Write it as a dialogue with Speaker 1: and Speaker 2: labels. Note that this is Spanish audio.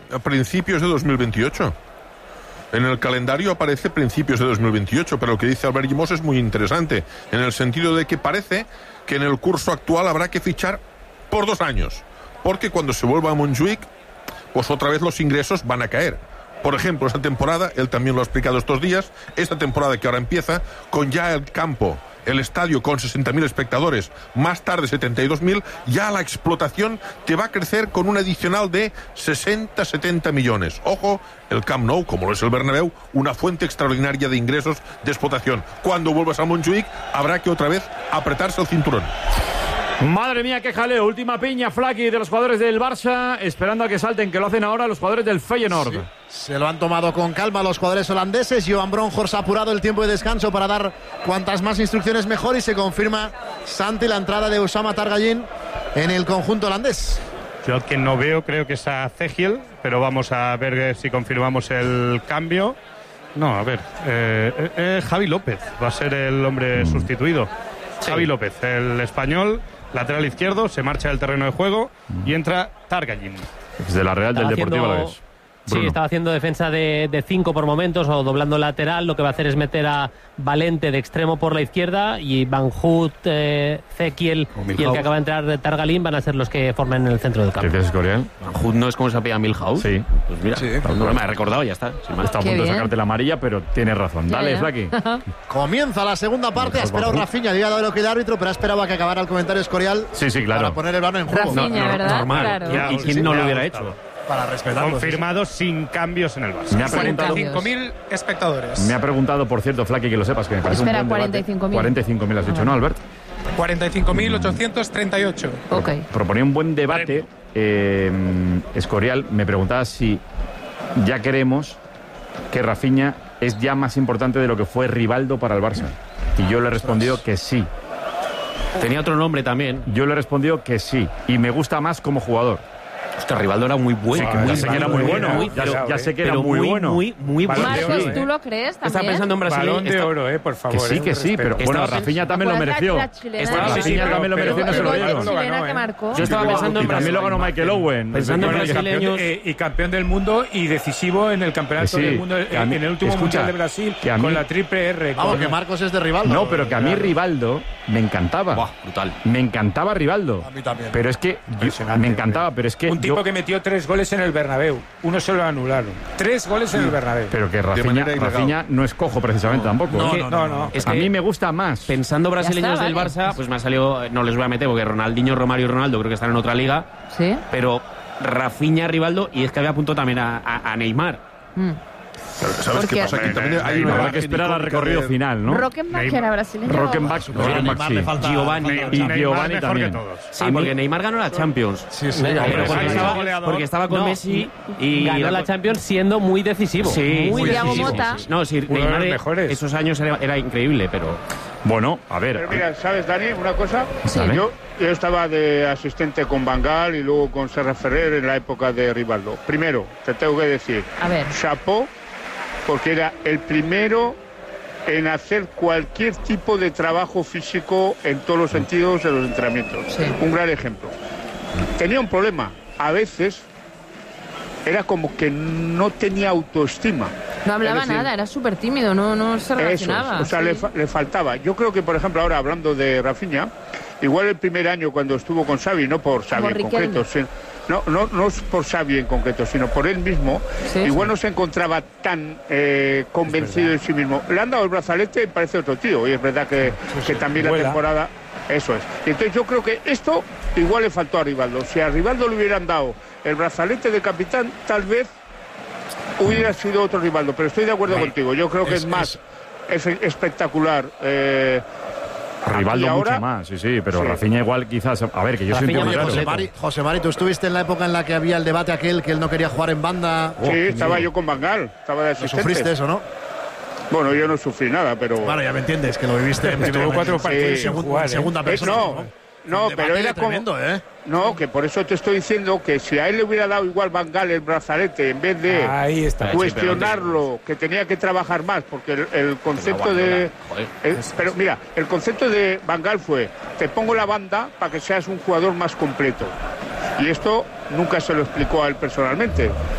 Speaker 1: a principios de 2028. En el calendario aparece principios de 2028, pero lo que dice Albert Llimós es muy interesante, en el sentido de que parece que en el curso actual habrá que fichar por 2 años, porque cuando se vuelva a Montjuïc, pues otra vez los ingresos van a caer. Por ejemplo, esta temporada, él también lo ha explicado estos días, esta temporada que ahora empieza, con ya el campo, el estadio con 60.000 espectadores, más tarde 72.000, ya la explotación te va a crecer con un adicional de 60-70 millones. Ojo, el Camp Nou, como lo es el Bernabéu, una fuente extraordinaria de ingresos de explotación. Cuando vuelvas a Montjuïc, habrá que otra vez apretarse el cinturón.
Speaker 2: Madre mía, qué jaleo. Última piña, Flaky, de los jugadores del Barça, esperando a que salten, que lo hacen ahora los jugadores del Feyenoord.
Speaker 3: Sí, se lo han tomado con calma los jugadores holandeses. Johan Bronkhorst ha apurado el tiempo de descanso para dar cuantas más instrucciones mejor, y se confirma, Santi, la entrada de Oussama Targallin en el conjunto holandés.
Speaker 4: Yo que no veo, creo que es a Cegiel, pero vamos a ver si confirmamos el cambio. No, a ver, Javi López va a ser el hombre sustituido. Sí. Javi López, el español, lateral izquierdo, se marcha del terreno de juego y entra Targallin.
Speaker 2: Es de la Real del Deportivo Alavés.
Speaker 5: Sí, estaba haciendo defensa de 5 por momentos o doblando lateral. Lo que va a hacer es meter a Valente de extremo por la izquierda, y Van Hout, Cekiel y el que acaba de entrar de Targallin van a ser los que formen en el centro del campo.
Speaker 2: ¿Qué dices, Coriel?
Speaker 6: Van Hout no es como se apellida Milhouse.
Speaker 2: Sí.
Speaker 6: Pues mira,
Speaker 3: sí,
Speaker 6: no me ha recordado, ya está.
Speaker 2: Está a punto de sacarte la amarilla, pero tienes razón. Dale, Flaky.
Speaker 3: Comienza la segunda parte. Ha esperado Rafinha, le ha dado lo que el árbitro, pero ha esperado a que acabara el comentario Escorial.
Speaker 2: Sí, claro.
Speaker 3: Para poner el balón en juego.
Speaker 7: Rafinha, ¿verdad?
Speaker 6: Normal.
Speaker 7: Claro.
Speaker 6: ¿Y quién no lo hubiera hecho?
Speaker 3: Para respetarlo.
Speaker 4: Confirmado sin cambios en el Barça.
Speaker 2: Me ha preguntado
Speaker 8: 45.000 espectadores.
Speaker 2: Me ha preguntado, por cierto, Flaky, que lo sepas, que me parece
Speaker 7: Espera,
Speaker 2: un buen debate.
Speaker 7: 45.000.
Speaker 2: 45.000 has dicho, ¿no, Albert?
Speaker 8: 45.838.
Speaker 7: Ok.
Speaker 2: Proponía un buen debate. Escorial me preguntaba si ya queremos que Rafinha es ya más importante de lo que fue Rivaldo para el Barça. Y yo le he respondido que sí.
Speaker 6: Tenía otro nombre también.
Speaker 2: Yo le he respondido que sí. Y me gusta más como jugador.
Speaker 6: Hostia, Rivaldo era muy bueno.
Speaker 2: Sí, ya sé que era muy bueno. Ya sé que era muy bueno.
Speaker 6: Muy bueno.
Speaker 7: Marcos, ¿tú lo crees también?
Speaker 6: Estaba pensando en Brasil.
Speaker 4: Balón de oro, por favor.
Speaker 2: Que sí, pero bueno, Rafinha también lo mereció. Rafinha también lo mereció, no se lo dieron.
Speaker 6: Yo estaba pensando en
Speaker 2: Brasil. También lo ganó Michael Owen.
Speaker 6: Pensando en brasileños.
Speaker 4: Y campeón del mundo y decisivo en el campeonato del mundo, en el último mundial de Brasil, con la triple R.
Speaker 3: Vamos, que Marcos es de Rivaldo.
Speaker 2: No, pero que a mí Rivaldo me encantaba.
Speaker 6: Buah, brutal.
Speaker 2: Me encantaba Rivaldo.
Speaker 3: A mí también.
Speaker 2: Pero es que me encantaba, pero es que
Speaker 4: un tipo que metió 3 goles en el Bernabéu. Uno se lo anularon. 3 goles en el Bernabéu.
Speaker 2: Pero que Rafinha no es cojo precisamente tampoco.
Speaker 4: No.
Speaker 6: Es
Speaker 2: a
Speaker 6: que
Speaker 2: mí me gusta más.
Speaker 6: Pensando brasileños del Barça, pues me ha salido, no les voy a meter porque Ronaldinho, Romario y Ronaldo creo que están en otra liga.
Speaker 7: Sí.
Speaker 6: Pero Rafinha, Rivaldo, y es que había apuntado también a Neymar.
Speaker 1: ¿Sabes qué pasa? Aquí también hay una
Speaker 2: Habrá que esperar al recorrido final, ¿no?
Speaker 7: Rockenbach era brasileño.
Speaker 2: Rockenbach sí.
Speaker 6: Giovanni.
Speaker 2: Y Giovanni también.
Speaker 6: Sí, porque Neymar ganó la Champions.
Speaker 3: Sí.
Speaker 6: Porque estaba con Messi y
Speaker 5: ganó la Champions siendo muy decisivo.
Speaker 6: Sí,
Speaker 7: Muy Thiago
Speaker 6: decisivo.
Speaker 7: Motta.
Speaker 6: No, sí, Neymar esos años era increíble, pero...
Speaker 2: Bueno, a ver.
Speaker 9: Pero mira, ¿sabes, Dani, una cosa?
Speaker 7: Sí.
Speaker 9: Yo estaba de asistente con Van Gaal y luego con Serra Ferrer en la época de Rivaldo. Primero, te tengo que decir,
Speaker 7: A ver.
Speaker 9: chapó, porque era el primero en hacer cualquier tipo de trabajo físico en todos los sentidos de los entrenamientos.
Speaker 7: Sí.
Speaker 9: Un gran ejemplo. Tenía un problema. A veces era como que no tenía autoestima.
Speaker 7: No hablaba
Speaker 9: Es decir,
Speaker 7: nada, era súper tímido, no se relacionaba.
Speaker 9: Eso, o sea,
Speaker 7: sí.
Speaker 9: le faltaba. Yo creo que, por ejemplo, ahora hablando de Rafinha, igual el primer año cuando estuvo con Xavi, no por Xavi en concreto, no es por Xavi en concreto, sino por él mismo, igual no se encontraba tan convencido de sí mismo. Le han dado el brazalete y parece otro tío, y es verdad que también la temporada... Eso es. Y entonces yo creo que esto igual le faltó a Rivaldo. Si a Rivaldo le hubieran dado el brazalete de capitán, tal vez hubiera sido otro Rivaldo, pero estoy de acuerdo contigo. Yo creo que es más espectacular.
Speaker 2: Rivaldo
Speaker 9: ahora,
Speaker 2: mucho más, sí, pero Rafinha igual quizás... A ver, que yo soy un tío muy claro.
Speaker 3: José Mari, tú estuviste en la época en la que había el debate aquel que él no quería jugar en banda.
Speaker 9: Sí, estaba yo con Van Gaal, estaba de asistente.
Speaker 3: ¿Sufriste eso, no?
Speaker 9: Bueno, yo no sufrí nada, pero...
Speaker 3: Bueno, ya me entiendes, que lo viviste en
Speaker 4: Estuvo 4 partidos sin jugar,
Speaker 3: segunda persona.
Speaker 9: No, pero era
Speaker 3: tremendo,
Speaker 9: como... No, que por eso te estoy diciendo que si a él le hubiera dado igual Van Gaal el brazalete, en vez de cuestionarlo, que tenía que trabajar más, porque el concepto de... pero mira, el concepto de Van Gaal fue, te pongo la banda para que seas un jugador más completo. Y esto nunca se lo explicó a él personalmente.